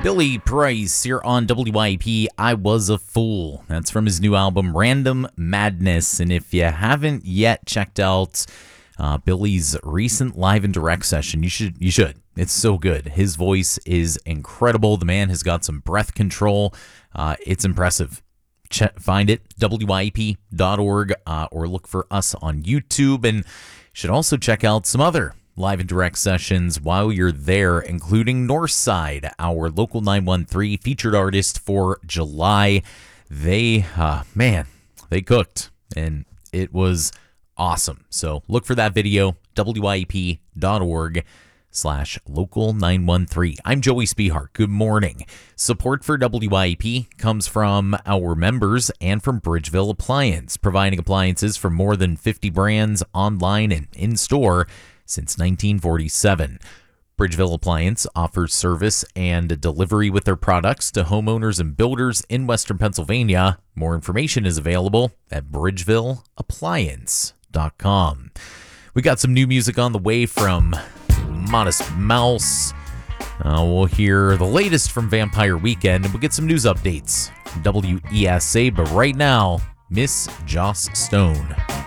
Billy Price here on WYP, I Was a Fool. That's from his new album, Random Madness. And if you haven't yet checked out Billy's recent live and direct session, you should. It's so good. His voice is incredible. The man has got some breath control. It's impressive. Find it, wyp.org, or look for us on YouTube. And you should also check out some other live and direct sessions while you're there, including Northside, our local 913 featured artist for July. They cooked, and it was awesome. So look for that video, wyp.org/local913. I'm Joey Spihart. Good morning. Support for WYP comes from our members and from Bridgeville Appliance, providing appliances from more than 50 brands online and in-store since 1947. Bridgeville Appliance offers service and delivery with their products to homeowners and builders in Western Pennsylvania. More information is available at bridgevilleappliance.com. We got some new music on the way from Modest Mouse. We'll hear the latest from Vampire Weekend, and we'll get some news updates from WESA. But right now, Miss Joss Stone.